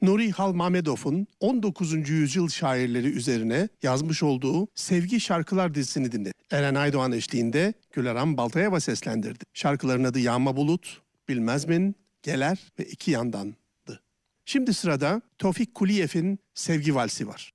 Nuri Halmamedov'un 19. yüzyıl şairleri üzerine yazmış olduğu Sevgi Şarkılar dizisini dinledik. Eren Aydoğan eşliğinde Gülerhan Baltayeva seslendirdi. Şarkıların adı Yağma Bulut, Bilmez Min, Geler ve İki Yandan'dı. Şimdi sırada Tevfik Kuliyev'in Sevgi Valsi var.